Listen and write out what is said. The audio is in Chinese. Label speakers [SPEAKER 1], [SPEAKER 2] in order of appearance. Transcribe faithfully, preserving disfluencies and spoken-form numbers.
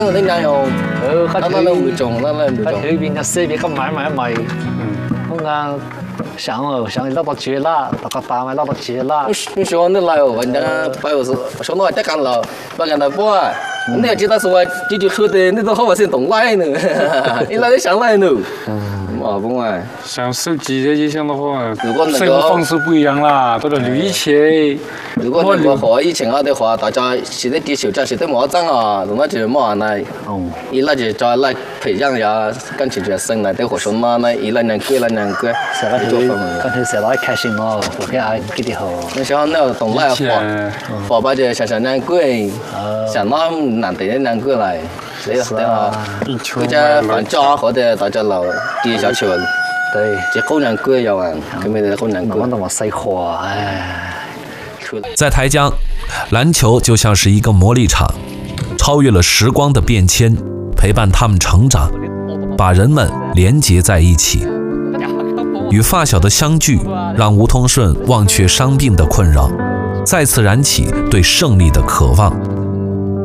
[SPEAKER 1] 我哋啱用，
[SPEAKER 2] 呃，
[SPEAKER 1] 那那那唔中，那那唔中。
[SPEAKER 2] 佢去邊就四邊咁買買買，咁啊想哦想撈到絕啦，大家打埋撈到絕啦。
[SPEAKER 1] 你說你來哦，人家拜我是，說我得幹了，不幹了不啊？你要知道說，這就說的，你都好話先懂來呢，你來得想來呢？嘛不嘛。
[SPEAKER 3] 像手機這些像的話，
[SPEAKER 1] 如果能夠
[SPEAKER 3] 生活方式不一樣啦，都得留意起。
[SPEAKER 1] 如果能夠和以前的話，大家現在啲小家現在冇爭啊，那就冇呢。哦。一來就再來培養呀，感情就生來，對學生嘛，那一來兩個，來兩個，
[SPEAKER 2] 成日去，跟住成日開心哦，我睇下幾啲好。
[SPEAKER 1] 你想那懂來話，話把就想想兩個，想那難得兩個來。所以的話，佢只放假或者大家留啲小球，
[SPEAKER 2] 對，
[SPEAKER 1] 只高兩個有啊，佢咪得高兩個。
[SPEAKER 2] 我那麼細貨，唉。
[SPEAKER 4] 在台江，籃球就像是一個魔力場，超越了時光的變遷，陪伴他們成長，把人們連結在一起。與發小的相聚，讓吳通順忘卻傷病的困擾，再次燃起對勝利的渴望。